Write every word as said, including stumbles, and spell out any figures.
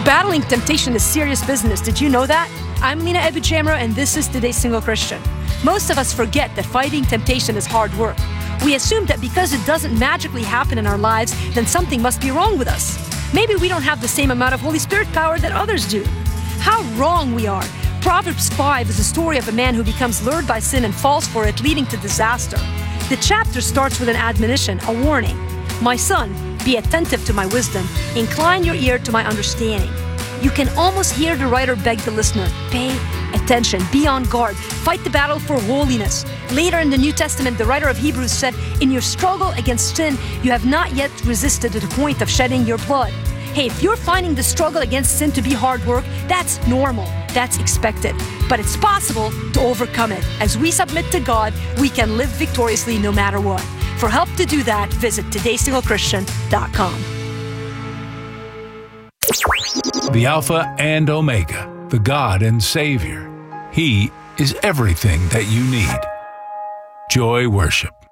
Battling temptation is serious business. Did you know that? I'm Lina Ebujamra, and this is Today's Single Christian. Most of us forget that fighting temptation is hard work. We assume that because it doesn't magically happen in our lives, then something must be wrong with us. Maybe we don't have the same amount of Holy Spirit power that others do. How wrong we are. Proverbs five is a story of a man who becomes lured by sin and falls for it, leading to disaster. The chapter starts with an admonition, a warning. My son, be attentive to my wisdom. Incline your ear to my understanding. You can almost hear the writer beg the listener, pay attention, be on guard, fight the battle for holiness. Later in the New Testament, the writer of Hebrews said, in your struggle against sin, you have not yet resisted to the point of shedding your blood. Hey, if you're finding the struggle against sin to be hard work, that's normal, that's expected. But it's possible to overcome it. As we submit to God, we can live victoriously no matter what. For help to do that, visit today single christian dot com. The Alpha and Omega, the God and Savior. He is everything that you need. Joy Worship.